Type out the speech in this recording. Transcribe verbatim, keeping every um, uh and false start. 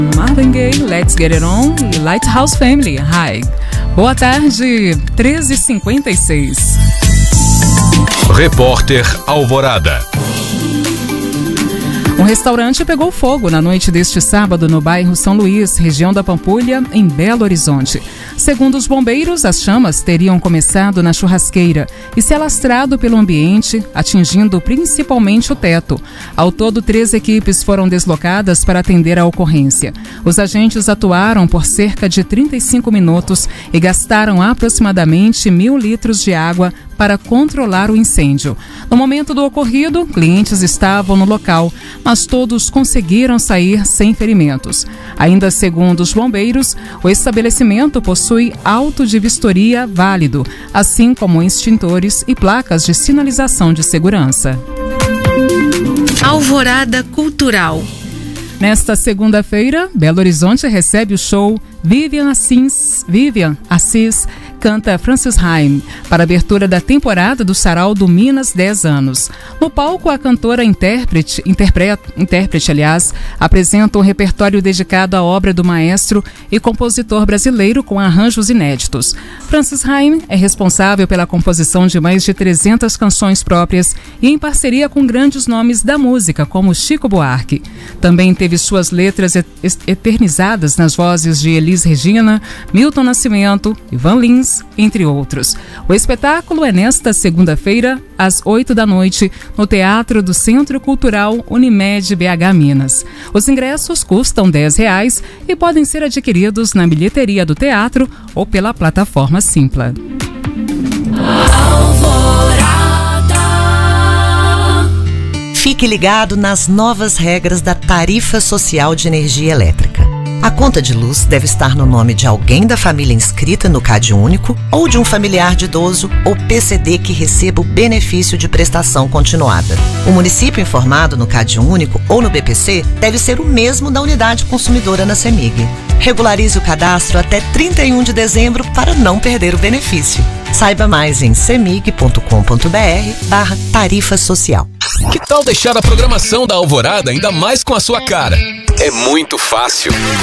Marvin Gaye, Let's Get It On e Lighthouse Family, Hi. Boa tarde, treze e cinquenta e seis. Repórter Alvorada. Um restaurante pegou fogo na noite deste sábado no bairro São Luís, região da Pampulha, em Belo Horizonte. Segundo os bombeiros, as chamas teriam começado na churrasqueira e se alastrado pelo ambiente, atingindo principalmente o teto. Ao todo, três equipes foram deslocadas para atender a ocorrência. Os agentes atuaram por cerca de trinta e cinco minutos e gastaram aproximadamente mil litros de água para controlar o incêndio. No momento do ocorrido, clientes estavam no local, mas todos conseguiram sair sem ferimentos. Ainda segundo os bombeiros, o estabelecimento possui auto de vistoria válido, assim como extintores e placas de sinalização de segurança. Alvorada Cultural. Nesta segunda-feira, Belo Horizonte recebe o show Vivian Assis, Vivian Assis canta Francis Haim, para a abertura da temporada do Sarau do Minas dez anos. No palco, a cantora intérprete, interpreta, intérprete, aliás, apresenta um repertório dedicado à obra do maestro e compositor brasileiro com arranjos inéditos. Francis Haim é responsável pela composição de mais de trezentas canções próprias e em parceria com grandes nomes da música, como Chico Buarque. Também teve suas letras eternizadas nas vozes de Elis Regina, Milton Nascimento, Ivan Lins, entre outros. O espetáculo é nesta segunda-feira, às oito da noite, no Teatro do Centro Cultural Unimed B H Minas. Os ingressos custam dez reais e podem ser adquiridos na bilheteria do teatro ou pela plataforma Simpla. Fique ligado nas novas regras da tarifa social de energia elétrica. A conta de luz deve estar no nome de alguém da família inscrita no CadÚnico ou de um familiar de idoso ou P C D que receba o benefício de prestação continuada. O município informado no CadÚnico ou no B P C deve ser o mesmo da unidade consumidora na CEMIG. Regularize o cadastro até trinta e um de dezembro para não perder o benefício. Saiba mais em cemig ponto com ponto br barra tarifa social. Que tal deixar a programação da Alvorada ainda mais com a sua cara? É muito fácil.